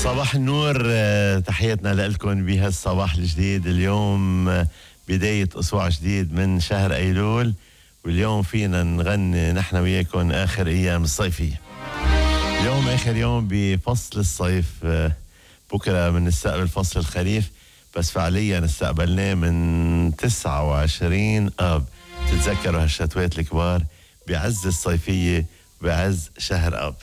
صباح النور، تحياتنا لكم بهالصباح الجديد. اليوم بداية أسبوع جديد من شهر أيلول، واليوم فينا نغني نحن وياكم آخر أيام الصيفية. اليوم آخر يوم بفصل الصيف، بكرة من نستقبل فصل الخريف، بس فعليا استقبلناه من 29 آب. تتذكروا هالشتوات الكبار بعز الصيفية بعز شهر آب.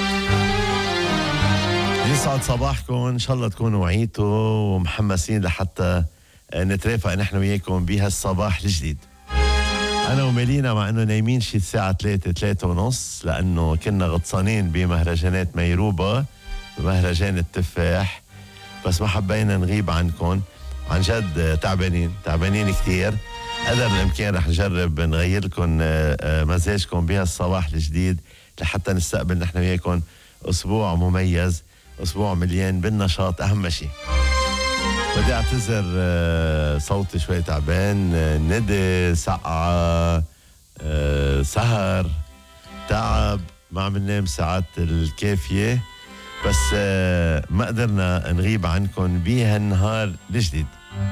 يسعد صباحكم، ان شاء الله تكونوا وعيتوا ومحمسين لحتى نترافق نحن وياكم بهالصباح الجديد. انا وميلينا مع انه نايمين شي الساعة 3:30 لانه كنا غطسانين بمهرجانات ميروبا، بمهرجان التفاح، بس ما حبينا نغيب عنكم. عن جد تعبانين كتير. قدر الامكان رح نجرب نغير لكم مزاجكم بهالصباح الجديد لحتى نستقبل نحن وياكم اسبوع مميز، أسبوع مليان بالنشاط. أهم شيء بدي أعتذر، صوتي شوي تعبان، ندى، سقعة، سهر، تعب، ما عم ننام ساعات الكافية، بس ما قدرنا نغيب عنكم بهالنهار الجديد.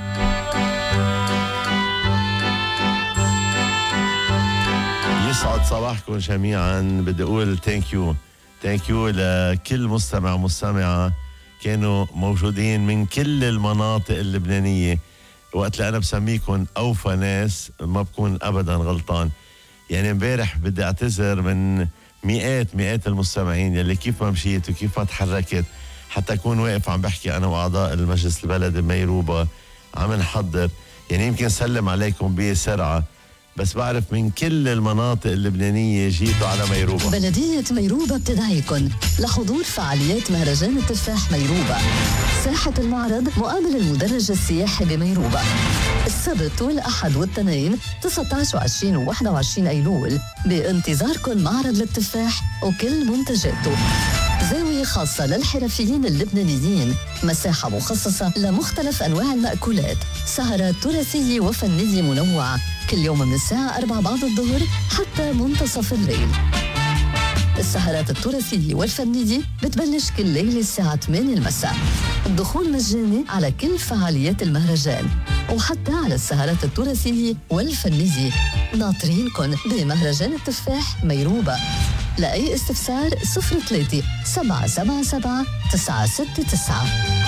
يسعد صباحكم جميعا. بدي أقول ثانك يو لكل مستمع ومستمعة كانوا موجودين من كل المناطق اللبنانية. وقت اللي أنا بسميكم أوفى ناس ما بكون أبدا غلطان. يعني امبارح بدي أعتذر من مئات المستمعين يلي كيف ما مشيت وكيف ما تحركت حتى أكون واقف عم بحكي أنا وأعضاء المجلس البلدي بميروبا عم نحضر. يعني يمكن سلم عليكم بسرعة، بس بعرف من كل المناطق اللبنانية جيتوا على ميروبا. بلدية ميروبا بتدعيكم لحضور فعاليات مهرجان التفاح ميروبا. ساحة المعرض مقابل المدرج السياحي بميروبا السبت والأحد والاثنين 19 و20 و21 أيلول. بانتظاركم معرض للتفاح وكل منتجاته، زاوية خاصة للحرفيين اللبنانيين، مساحة مخصصة لمختلف أنواع المأكولات، سهرات تراثية وفنية منوعة كل يوم من الساعة 4 بعد الظهر حتى منتصف الليل. السهرات التراثية والفنية بتبلش كل ليلة الساعة 8 المساء. الدخول مجاني على كل فعاليات المهرجان وحتى على السهرات التراثية والفنية. ناطرينكن بمهرجان التفاح ميروبا. لأي استفسار 03 777 969.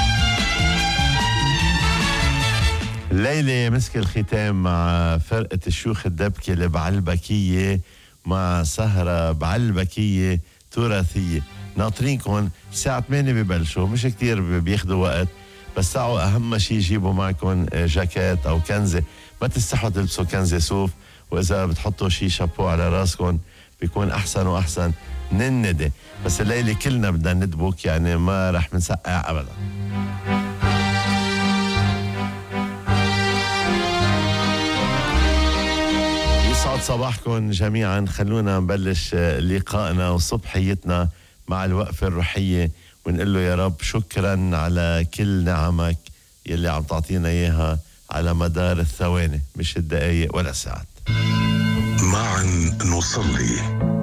الليلة مسك الختام مع فرقة الشيوخ الدبكة اللي بعلبكية، مع سهرة بعلبكية تراثية. ناطرينكم الساعة 8 ببلشوا، مش كتير بياخدوا وقت، بس ساعوا أهم شيء جيبوا معكم جاكيت أو كنزة. ما تستحوا تلبسوا كنزة صوف، وإذا بتحطوا شيء شابو على راسكم بيكون أحسن وأحسن من الندى. بس الليلة كلنا بدنا ندبك، يعني ما رح منسقع أبدا. يسعد صباحكم جميعا. خلونا نبلش لقائنا وصبحيتنا مع الوقفة الروحية ونقول له يا رب شكرا على كل نعمك يلي عم تعطينا إياها على مدار الثواني، مش الدقايق ولا الساعات. معا نصلي.